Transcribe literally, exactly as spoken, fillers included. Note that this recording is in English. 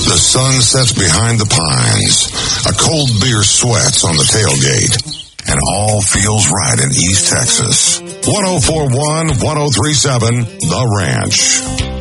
The sun sets behind the pines. A cold beer sweats on the tailgate. And all feels right in East Texas. one oh four point one, one oh three point seven, The Ranch.